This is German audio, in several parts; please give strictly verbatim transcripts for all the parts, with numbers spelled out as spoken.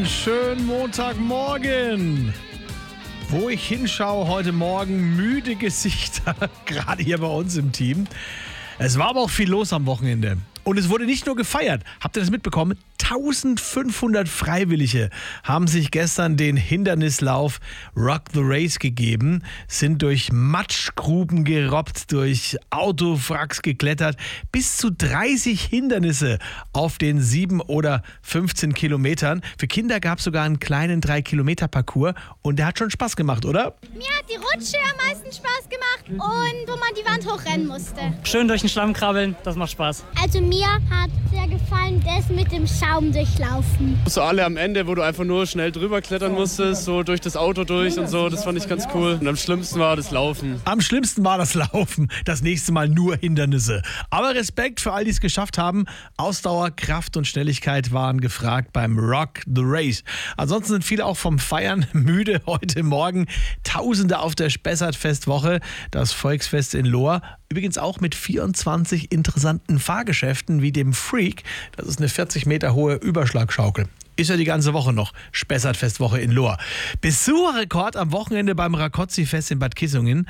schönen Montagmorgen. Wo ich hinschaue heute Morgen, müde Gesichter, gerade hier bei uns im Team. Es war aber auch viel los am Wochenende. Und es wurde nicht nur gefeiert. Habt ihr das mitbekommen? eintausendfünfhundert Freiwillige haben sich gestern den Hindernislauf Rock the Race gegeben, sind durch Matschgruben gerobbt, durch Autowracks geklettert, bis zu dreißig Hindernisse auf den sieben oder fünfzehn Kilometern. Für Kinder gab es sogar einen kleinen drei Kilometer Parcours und der hat schon Spaß gemacht, oder? Mir hat die Rutsche am meisten Spaß gemacht und wo man die Wand hochrennen musste. Schön durch den Schlamm krabbeln, das macht Spaß. Also mir hat sehr gefallen, das mit dem Schaum durchlaufen. So alle am Ende, wo du einfach nur schnell drüber klettern musstest, so durch das Auto durch und so, das fand ich ganz cool. Und am schlimmsten war das Laufen. Am schlimmsten war das Laufen. Das nächste Mal nur Hindernisse. Aber Respekt für all die es geschafft haben. Ausdauer, Kraft und Schnelligkeit waren gefragt beim Rock the Race. Ansonsten sind viele auch vom Feiern müde heute Morgen. Tausende auf der Spessartfestwoche, das Volksfest in Lohr. Übrigens auch mit vierundzwanzig interessanten Fahrgeschäften wie dem Freak. Das ist eine vierzig Meter hohe Überschlagschaukel. Ist ja die ganze Woche noch Spessartfestwoche in Lohr. Besucherrekord am Wochenende beim Rákóczi-Fest in Bad Kissingen.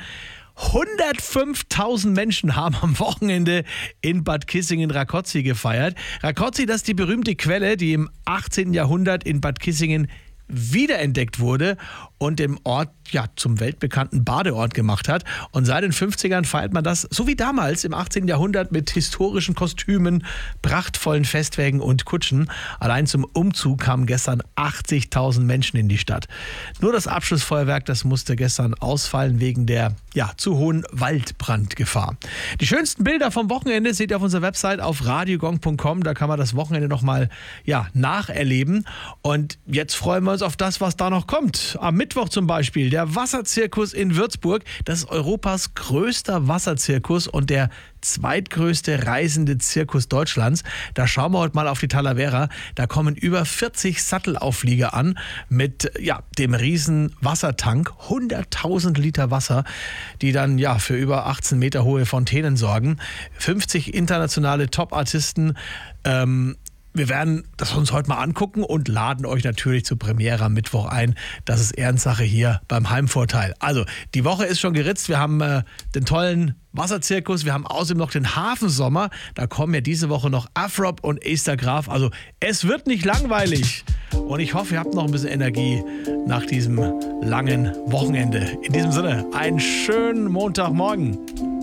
hundertfünftausend Menschen haben am Wochenende in Bad Kissingen-Rákóczi gefeiert. Rákóczi, das ist die berühmte Quelle, die im achtzehnten Jahrhundert in Bad Kissingen wiederentdeckt wurde und den Ort ja zum weltbekannten Badeort gemacht hat. Und seit den fünfzigern feiert man das, so wie damals im achtzehnten Jahrhundert, mit historischen Kostümen, prachtvollen Festwägen und Kutschen. Allein zum Umzug kamen gestern achtzigtausend Menschen in die Stadt. Nur das Abschlussfeuerwerk, das musste gestern ausfallen wegen der ja, zu hohen Waldbrandgefahr. Die schönsten Bilder vom Wochenende seht ihr auf unserer Website auf radiogong punkt com. Da kann man das Wochenende nochmal ja, nacherleben. Und jetzt freuen wir uns auf das, was da noch kommt. Am Mittwoch zum Beispiel der Wasserzirkus in Würzburg. Das ist Europas größter Wasserzirkus und der zweitgrößte reisende Zirkus Deutschlands. Da schauen wir heute mal auf die Talavera. Da kommen über vierzig Sattelauflieger an mit ja, dem riesen Wassertank. hunderttausend Liter Wasser, die dann ja für über achtzehn Meter hohe Fontänen sorgen. fünfzig internationale Top-Artisten. Ähm, Wir werden das uns heute mal angucken und laden euch natürlich zur Premiere am Mittwoch ein. Das ist Ehrensache hier beim Heimvorteil. Also, die Woche ist schon geritzt. Wir haben äh, den tollen Wasserzirkus. Wir haben außerdem noch den Hafensommer. Da kommen ja diese Woche noch Afrop und Aster Graf. Also, es wird nicht langweilig. Und ich hoffe, ihr habt noch ein bisschen Energie nach diesem langen Wochenende. In diesem Sinne, einen schönen Montagmorgen.